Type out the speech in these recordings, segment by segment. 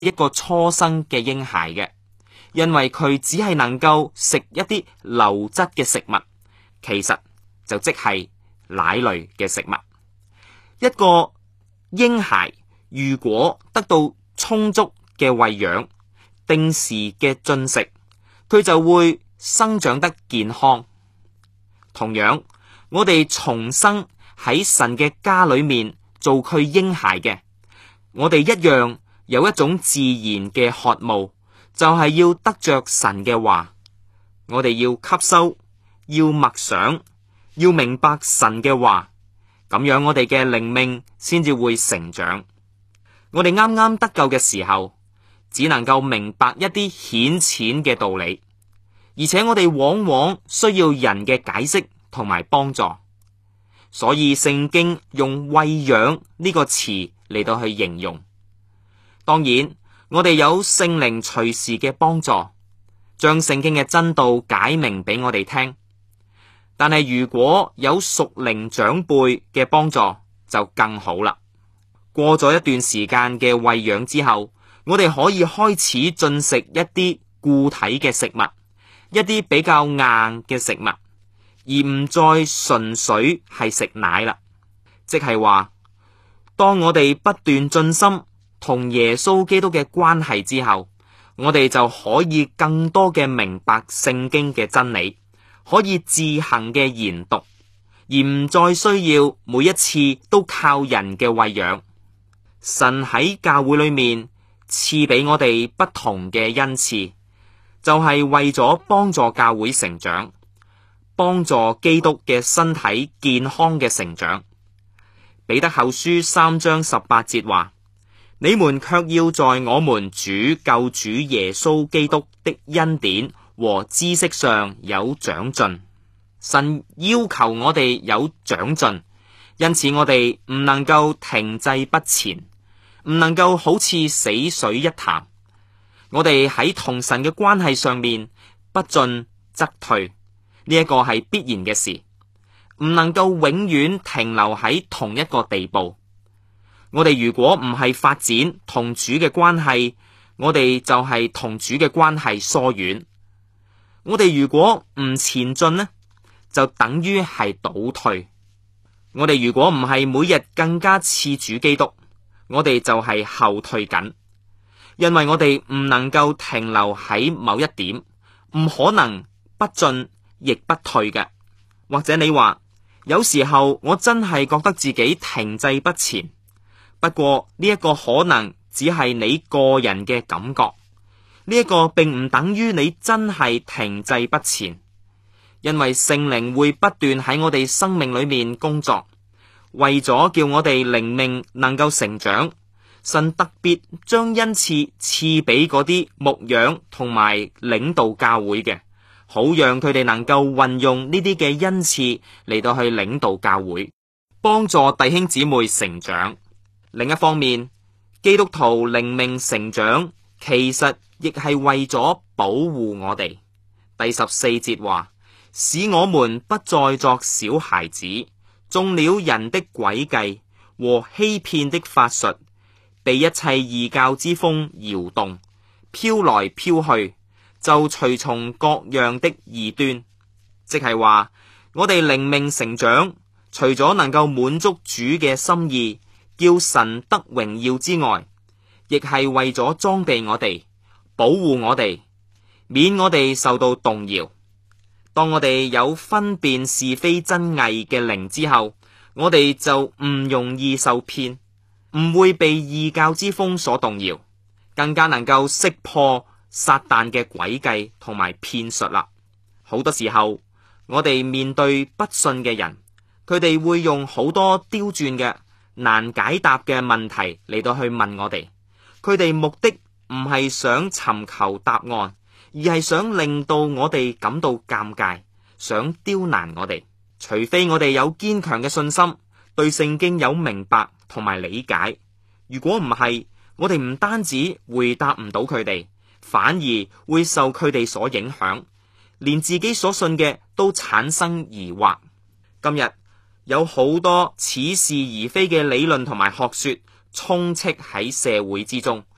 一個初生嘅嬰孩嘅，因為佢只係能夠食一啲流質嘅食物，其實就即係奶類嘅食物。一個嬰孩如果得到充足嘅餵養，定時嘅進食，佢就會生長得健康。同樣，我哋重生喺神嘅家裏面做佢嬰孩嘅，我哋一樣有一種自然嘅渴慕，就係要得着神嘅話。我哋要吸收，要默想，要明白神嘅話，咁樣我哋嘅靈命先至會成長。我哋啱啱得救嘅時候，只能夠明白一啲顯淺嘅道理，而且我哋往往需要人嘅解釋同埋幫助，所以聖經用餵養呢個詞嚟到去形容。當然，我哋有聖靈隨時嘅幫助，將聖經嘅真道解明俾我哋聽。但係如果有屬靈長輩嘅幫助就更好啦。過咗一段時間嘅餵養之後，我哋可以開始進食一啲固體嘅食物，一啲比較硬嘅食物，而唔再純粹係食奶啦。即係話，當我哋不斷進深同耶穌基督嘅關係之後，我哋就可以更多嘅明白聖經嘅真理，可以自行嘅研讀，而唔再需要每一次都靠人嘅餵養。神喺教會裏面賜俾我哋不同嘅恩賜，就係為咗幫助教會成長，幫助基督嘅身體健康嘅成長。彼得後書3章18節話：你們卻要在我們主救主耶穌基督的恩典和知識上有長進。神要求我哋有長進，因此我哋唔能夠停滯不前，唔能夠好似死水一潭。我哋喺同神嘅關係上面不進則退，呢一個係必然嘅事，唔能夠永遠停留喺同一個地步。我哋如果唔係發展同主嘅關係，我哋就係同主嘅關係疏遠。我哋如果唔前進呢，就等於係倒退。我哋如果唔係每日更加似主基督，我哋就係後退緊，因為我哋唔能夠停留喺某一點，唔可能不進亦不退嘅。或者你話，有時候我真係覺得自己停滯不前，不過呢一個可能只係你個人嘅感覺，呢一個並唔等於你真係停滯不前，因為聖靈會不斷喺我哋生命裏面工作。為咗叫我哋靈命能夠成長，神特別將恩賜賜俾嗰啲牧養同埋領導教會嘅，好讓佢哋能夠運用呢啲嘅恩賜嚟到去領導教會，幫助弟兄姊妹成長。另一方面，基督徒靈命成長其實亦係為咗保護我哋。第14節話：使我們不再作小孩子，中了人的詭計和欺騙的法術，被一切異教之風搖動，飄來飄去，就隨從各樣的異端。即係話，我哋靈命成長，除咗能夠滿足主嘅心意，叫神得榮耀之外，亦係為咗裝備我哋，保護我哋，免我哋受到動搖。當我哋有分辨是非真偽嘅靈之後，我哋就唔容易受騙，唔會被異教之風所動搖，更加能夠識破撒旦嘅詭計同埋騙術啦。好多時候，我哋面對不信嘅人，佢哋會用好多刁鑽嘅難解答嘅問題嚟到去問我哋，佢哋目的唔係想尋求答案，而係想令到我哋感到尷尬，想刁難我哋。除非我哋有堅強嘅信心，對聖經有明白同埋理解，如果唔係，我哋唔單止回答唔到佢哋，反而會受佢哋所影響，連自己所信嘅都產生疑惑。今日有好多似是而非嘅理論同埋學說充斥喺社會之中，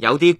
有啲